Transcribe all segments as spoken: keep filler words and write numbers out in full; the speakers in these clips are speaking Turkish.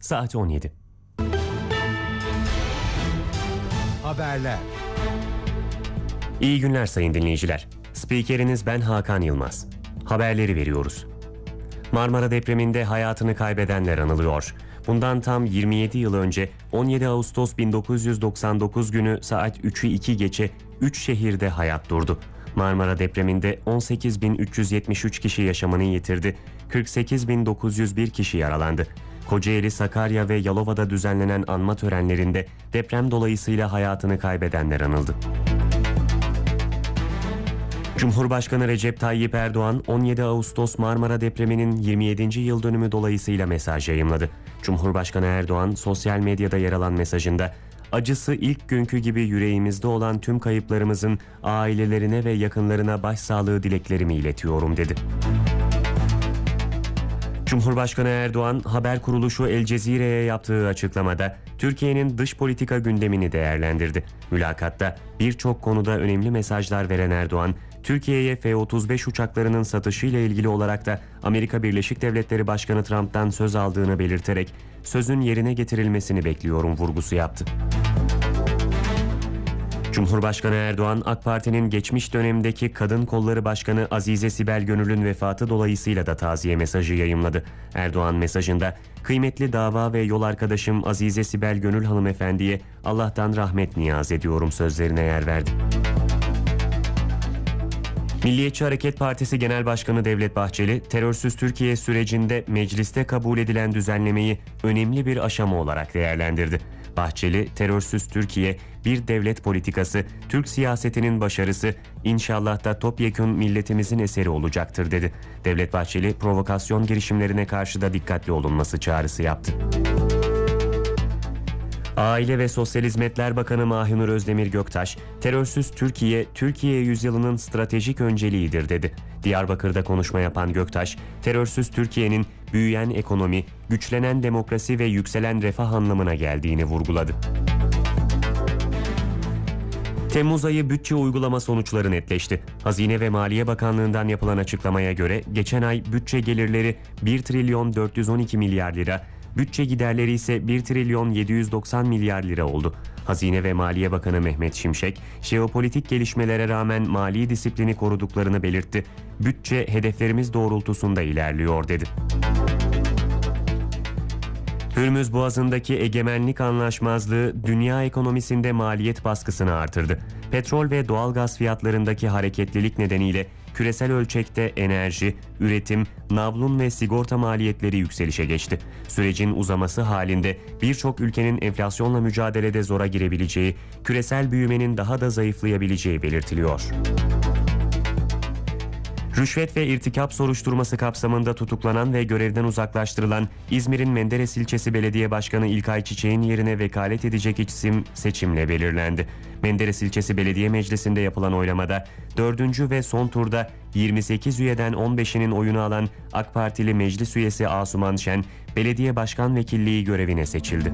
saat on yedi. Haberler. İyi günler sayın dinleyiciler. Spikeriniz ben Hakan Yılmaz. Haberleri veriyoruz. Marmara depreminde hayatını kaybedenler anılıyor. Bundan tam yirmi yedi yıl önce on yedi Ağustos bin dokuz yüz doksan dokuz günü saat üçü iki geçe üç şehirde hayat durdu. Marmara depreminde on sekiz bin üç yüz yetmiş üç kişi yaşamını yitirdi, kırk sekiz bin dokuz yüz bir kişi yaralandı. Kocaeli, Sakarya ve Yalova'da düzenlenen anma törenlerinde deprem dolayısıyla hayatını kaybedenler anıldı. Cumhurbaşkanı Recep Tayyip Erdoğan on yedi Ağustos Marmara depreminin yirmi yedinci yıl dönümü dolayısıyla mesaj yayımladı. Cumhurbaşkanı Erdoğan sosyal medyada yer alan mesajında acısı ilk günkü gibi yüreğimizde olan tüm kayıplarımızın ailelerine ve yakınlarına başsağlığı dileklerimi iletiyorum dedi. Cumhurbaşkanı Erdoğan haber kuruluşu El Cezire'ye yaptığı açıklamada Türkiye'nin dış politika gündemini değerlendirdi. Mülakatta birçok konuda önemli mesajlar veren Erdoğan, Türkiye'ye F otuz beş uçaklarının satışıyla ilgili olarak da Amerika Birleşik Devletleri Başkanı Trump'tan söz aldığını belirterek sözün yerine getirilmesini bekliyorum vurgusu yaptı. Cumhurbaşkanı Erdoğan, AK Parti'nin geçmiş dönemdeki Kadın Kolları Başkanı Azize Sibel Gönül'ün vefatı dolayısıyla da taziye mesajı yayımladı. Erdoğan mesajında, kıymetli dava ve yol arkadaşım Azize Sibel Gönül hanımefendiye Allah'tan rahmet niyaz ediyorum sözlerine yer verdi. Milliyetçi Hareket Partisi Genel Başkanı Devlet Bahçeli, terörsüz Türkiye sürecinde mecliste kabul edilen düzenlemeyi önemli bir aşama olarak değerlendirdi. Bahçeli, terörsüz Türkiye, bir devlet politikası, Türk siyasetinin başarısı, inşallah da topyekun milletimizin eseri olacaktır dedi. Devlet Bahçeli, provokasyon girişimlerine karşı da dikkatli olunması çağrısı yaptı. Aile ve Sosyal Hizmetler Bakanı Mahinur Özdemir Göktaş, terörsüz Türkiye, Türkiye yüzyılının stratejik önceliğidir dedi. Diyarbakır'da konuşma yapan Göktaş, terörsüz Türkiye'nin büyüyen ekonomi, güçlenen demokrasi ve yükselen refah anlamına geldiğini vurguladı. Temmuz ayı bütçe uygulama sonuçları netleşti. Hazine ve Maliye Bakanlığı'ndan yapılan açıklamaya göre geçen ay bütçe gelirleri bir trilyon dört yüz on iki milyar lira, bütçe giderleri ise bir trilyon yedi yüz doksan milyar lira oldu. Hazine ve Maliye Bakanı Mehmet Şimşek, jeopolitik gelişmelere rağmen mali disiplini koruduklarını belirtti. Bütçe hedeflerimiz doğrultusunda ilerliyor dedi. Hürmüz Boğazı'ndaki egemenlik anlaşmazlığı dünya ekonomisinde maliyet baskısını artırdı. Petrol ve doğalgaz fiyatlarındaki hareketlilik nedeniyle küresel ölçekte enerji, üretim, navlun ve sigorta maliyetleri yükselişe geçti. Sürecin uzaması halinde birçok ülkenin enflasyonla mücadelede zora girebileceği, küresel büyümenin daha da zayıflayabileceği belirtiliyor. Rüşvet ve irtikap soruşturması kapsamında tutuklanan ve görevden uzaklaştırılan İzmir'in Menderes İlçesi Belediye Başkanı İlkay Çiçek'in yerine vekalet edecek isim seçimle belirlendi. Menderes İlçesi Belediye Meclisi'nde yapılan oylamada dördüncü ve son turda yirmi sekiz üyeden on beşinin oyunu alan AK Partili meclis üyesi Asuman Şen, belediye başkan vekilliği görevine seçildi.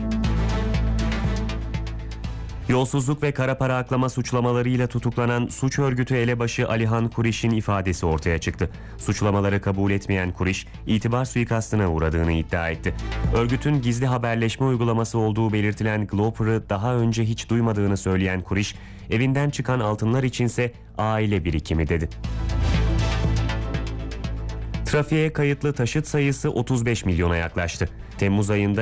Yolsuzluk ve kara para aklama suçlamalarıyla tutuklanan suç örgütü elebaşı Alihan Kuriş'in ifadesi ortaya çıktı. Suçlamaları kabul etmeyen Kuriş, itibar suikastına uğradığını iddia etti. Örgütün gizli haberleşme uygulaması olduğu belirtilen Glopper'ı daha önce hiç duymadığını söyleyen Kuriş, evinden çıkan altınlar içinse aile birikimi dedi. Trafiğe kayıtlı taşıt sayısı otuz beş milyona yaklaştı. Temmuz ayında